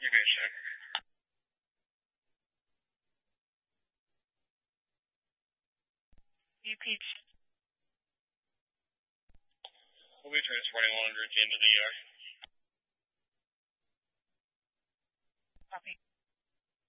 You're good, sir. UPG. We'll be transporting 100 into the ER. Copy.